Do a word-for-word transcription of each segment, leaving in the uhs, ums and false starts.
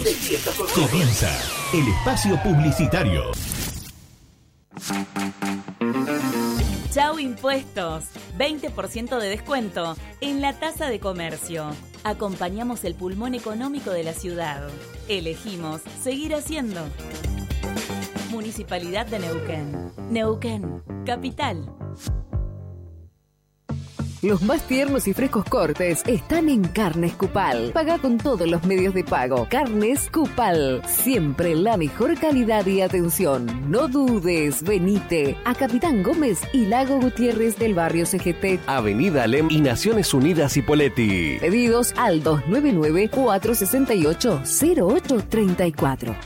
Comienza el espacio publicitario. Chau Impuestos, veinte por ciento de descuento en la tasa de comercio. Acompañamos el pulmón económico de la ciudad. Elegimos seguir haciendo. Municipalidad de Neuquén. Neuquén, capital. Los más tiernos y frescos cortes están en Carnes Cupal. Paga con todos los medios de pago. Carnes Cupal. Siempre la mejor calidad y atención. No dudes, venite a Capitán Gómez y Lago Gutiérrez del barrio C G T. Avenida Alem y Naciones Unidas Hipóleti. Pedidos al dos nueve nueve, cuatro seis ocho, cero ocho tres cuatro.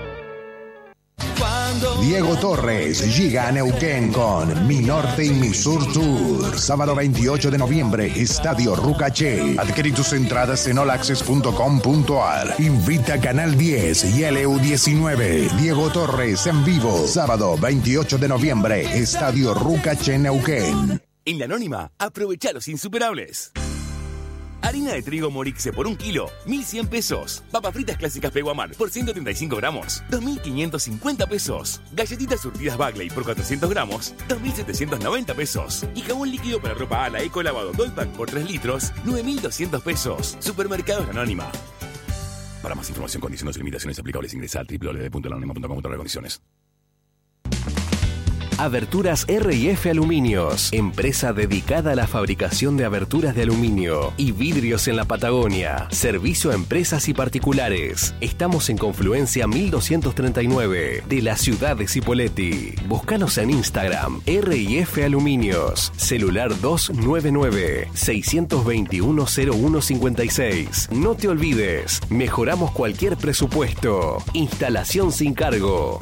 Diego Torres llega a Neuquén con Mi Norte y Mi Sur Tour. Sábado veintiocho de noviembre, Estadio Rucaché. Adquirí tus entradas en all access punto com punto a r. Invita Canal diez y L U diecinueve. Diego Torres en vivo. Sábado veintiocho de noviembre, Estadio Rucaché, Neuquén. En La Anónima, aprovecha los insuperables. Harina de trigo Morixe por un kilo, mil cien pesos. Papas fritas clásicas Peguamar por ciento treinta y cinco gramos, dos mil quinientos cincuenta pesos. Galletitas surtidas Bagley por cuatrocientos gramos, dos mil setecientos noventa pesos. Y jabón líquido para ropa Ala Eco Lavado Dolpack por tres litros, nueve mil doscientos pesos. Supermercados La Anónima. Para más información, condiciones y limitaciones aplicables, ingresa al doble u doble u doble u punto la anónima punto com punto a r condiciones. Aberturas R y F Aluminios, empresa dedicada a la fabricación de aberturas de aluminio y vidrios en la Patagonia. Servicio a empresas y particulares. Estamos en Confluencia mil doscientos treinta y nueve de la ciudad de Cipolletti. Búscanos en Instagram, R y F Aluminios. Celular dos nueve nueve, seis dos uno, cero uno cinco seis. No te olvides, mejoramos cualquier presupuesto. Instalación sin cargo.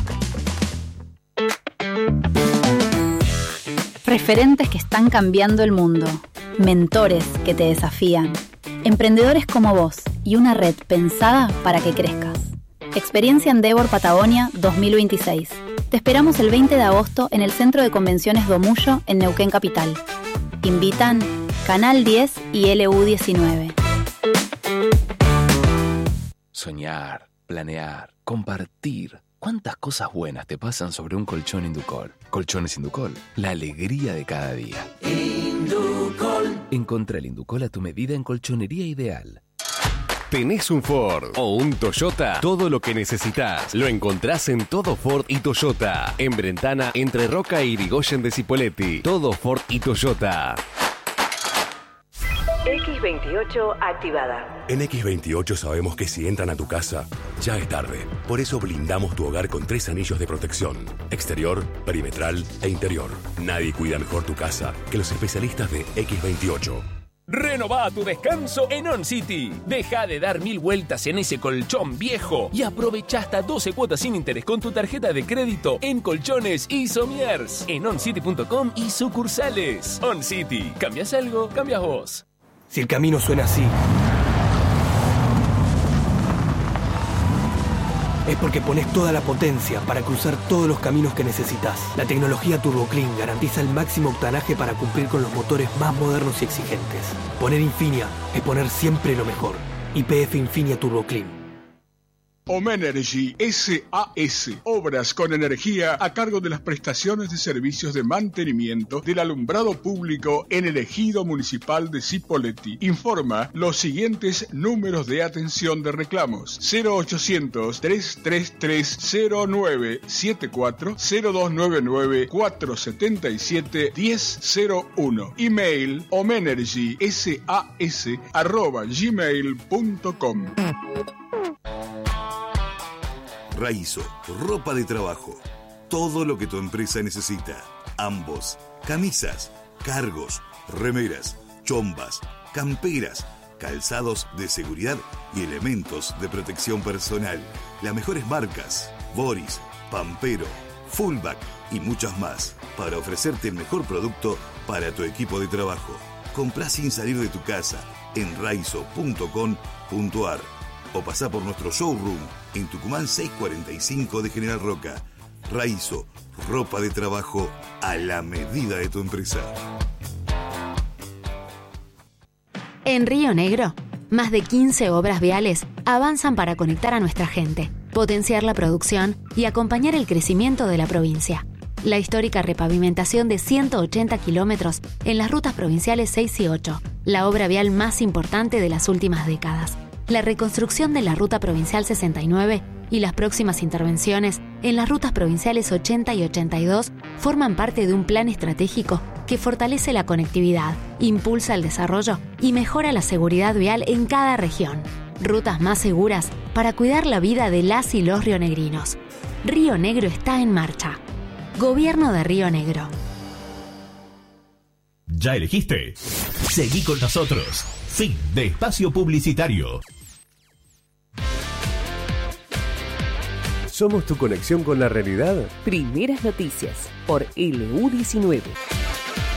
Referentes que están cambiando el mundo, mentores que te desafían, emprendedores como vos y una red pensada para que crezcas. Experiencia Endeavor Patagonia dos mil veintiséis. Te esperamos el veinte de agosto en el Centro de Convenciones Domullo en Neuquén Capital. Invitan Canal diez y L U diecinueve. Soñar, planear, compartir. ¿Cuántas cosas buenas te pasan sobre un colchón Inducol? Colchones Inducol, la alegría de cada día. Inducol. Encontrá el Inducol a tu medida en Colchonería Ideal. ¿Tenés un Ford o un Toyota? Todo lo que necesitas lo encontrás en Todo Ford y Toyota. En Brentana, entre Roca y Irigoyen de Cipolletti. Todo Ford y Toyota. X veintiocho activada. En X veintiocho sabemos que si entran a tu casa, ya es tarde. Por eso blindamos tu hogar con tres anillos de protección: exterior, perimetral e interior. Nadie cuida mejor tu casa que los especialistas de X veintiocho. Renová tu descanso en On City. Deja de dar mil vueltas en ese colchón viejo y aprovecha hasta doce cuotas sin interés con tu tarjeta de crédito en colchones y somiers en on city punto com y sucursales. On City. ¿Cambias algo? Cambias vos. Si el camino suena así, es porque pones toda la potencia para cruzar todos los caminos que necesitas. La tecnología TurboClean garantiza el máximo octanaje para cumplir con los motores más modernos y exigentes. Poner Infinia es poner siempre lo mejor. Y P F Infinia TurboClean. Omenergy S A S. Obras con energía a cargo de las prestaciones de servicios de mantenimiento del alumbrado público en el ejido municipal de Cipolletti. Informa los siguientes números de atención de reclamos: cero ochocientos, trescientos treinta y tres, cero nueve setenta y cuatro, cero dos nueve nueve, cuatrocientos setenta y siete, diez cero uno. Email omenergysas arroba gmail punto com. Raizo, ropa de trabajo. Todo lo que tu empresa necesita. Ambos, camisas, cargos, remeras, chombas, camperas, calzados de seguridad y elementos de protección personal. Las mejores marcas: Boris, Pampero, Fullback y muchas más, para ofrecerte el mejor producto para tu equipo de trabajo. Comprá sin salir de tu casa en raizo punto com punto a r o pasá por nuestro showroom en Tucumán seiscientos cuarenta y cinco de General Roca. Raizo, ropa de trabajo a la medida de tu empresa. En Río Negro, más de quince obras viales avanzan para conectar a nuestra gente, potenciar la producción y acompañar el crecimiento de la provincia. La histórica repavimentación de ciento ochenta kilómetros en las rutas provinciales seis y ocho, la obra vial más importante de las últimas décadas. La reconstrucción de la ruta provincial sesenta y nueve y las próximas intervenciones en las rutas provinciales ochenta y ochenta y dos forman parte de un plan estratégico que fortalece la conectividad, impulsa el desarrollo y mejora la seguridad vial en cada región. Rutas más seguras para cuidar la vida de las y los rionegrinos. Río Negro está en marcha. Gobierno de Río Negro. ¿Ya elegiste? Seguí con nosotros. Fin de espacio publicitario. ¿Somos tu conexión con la realidad? Primeras noticias por L U diecinueve.